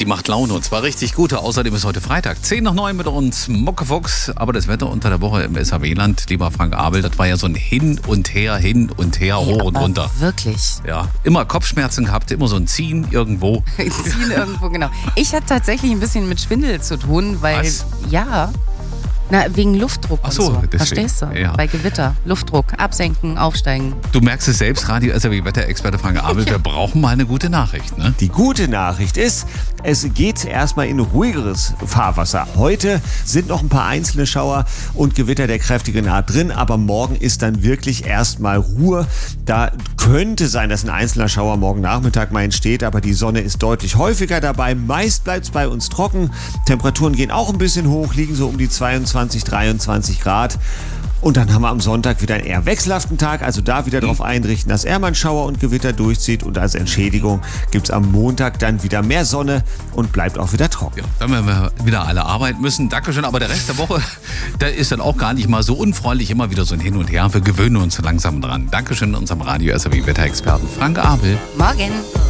macht Laune und zwar richtig gute. Außerdem ist heute Freitag. 10 nach 9 mit uns Muckefuchs. Aber das Wetter unter der Woche im SAW-Land, lieber Frank Abel, das war ja so ein Hin und Her, hoch und runter. Wirklich. Ja, immer Kopfschmerzen gehabt, immer so ein Ziehen irgendwo. Ziehen irgendwo, genau. Ich hatte tatsächlich ein bisschen mit Schwindel zu tun, weil, wegen Luftdruck Ach so, und so. deswegen. Verstehst du? Ja. Bei Gewitter, Luftdruck, absenken, aufsteigen. Du merkst es selbst, Radio SAW-Wetterexperte Frank Abel, wir brauchen mal eine gute Nachricht, ne? Die gute Nachricht ist, es geht erstmal in ruhigeres Fahrwasser. Heute sind noch ein paar einzelne Schauer und Gewitter der kräftigen Art drin, aber morgen ist dann wirklich erstmal Ruhe. Da könnte sein, dass ein einzelner Schauer morgen Nachmittag mal entsteht, aber die Sonne ist deutlich häufiger dabei. Meist bleibt es bei uns trocken. Temperaturen gehen auch ein bisschen hoch, liegen so um die 22, 23 Grad. Und dann haben wir am Sonntag wieder einen eher wechselhaften Tag, also da wieder darauf einrichten, dass er mal Schauer und Gewitter durchzieht und als Entschädigung gibt es am Montag dann wieder mehr Sonne und bleibt auch wieder trocken. Ja, dann werden wir wieder alle arbeiten müssen. Dankeschön, aber der Rest der Woche, da ist dann auch gar nicht mal so unfreundlich, immer wieder so ein Hin und Her. Wir gewöhnen uns langsam dran. Dankeschön unserem Radio SAW-Wetterexperten Frank Abel. Morgen.